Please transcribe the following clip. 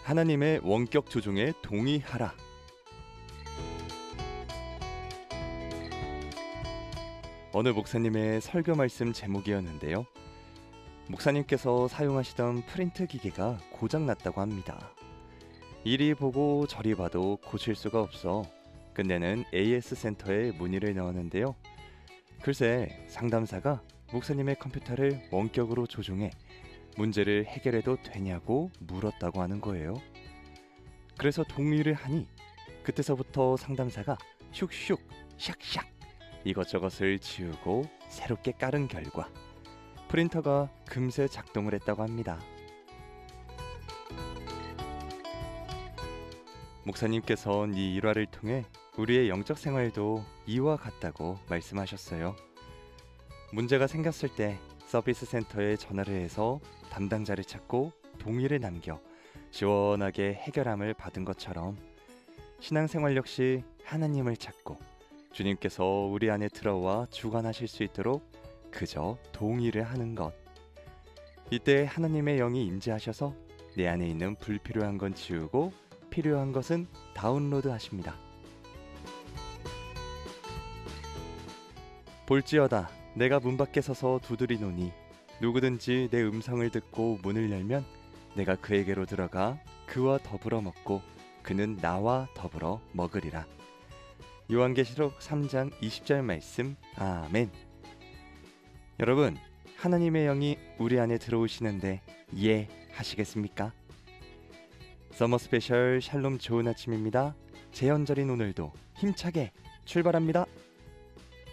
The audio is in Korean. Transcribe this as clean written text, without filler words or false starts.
하나님의 원격 조종에 동의하라. 어느 목사님의 설교 말씀 제목이었는데요. 목사님께서 사용하시던 프린트 기계가 고장났다고 합니다. 이리 보고 저리 봐도 고칠 수가 없어 끝내는 AS 센터에 문의를 넣었는데요. 글쎄 상담사가 목사님의 컴퓨터를 원격으로 조종해 문제를 해결해도 되냐고 물었다고 하는 거예요. 그래서 동의를 하니 그때서부터 상담사가 슉슉 샥샥 이것저것을 지우고 새롭게 깔은 결과 프린터가 금세 작동을 했다고 합니다. 목사님께서는 이 일화를 통해 우리의 영적 생활도 이와 같다고 말씀하셨어요. 문제가 생겼을 때 서비스 센터에 전화를 해서 담당자를 찾고 동의를 남겨 시원하게 해결함을 받은 것처럼 신앙생활 역시 하나님을 찾고 주님께서 우리 안에 들어와 주관하실 수 있도록 그저 동의를 하는 것. 이때 하나님의 영이 임재하셔서 내 안에 있는 불필요한 건 지우고 필요한 것은 다운로드 하십니다. 볼지어다 내가 문 밖에 서서 두드리노니 누구든지 내 음성을 듣고 문을 열면 내가 그에게로 들어가 그와 더불어 먹고 그는 나와 더불어 먹으리라. 요한계시록 3장 20절 말씀. 아멘. 여러분, 하나님의 영이 우리 안에 들어오시는데 예 하시겠습니까? 서머 스페셜 샬롬 좋은 아침입니다. 재헌절인 오늘도 힘차게 출발합니다.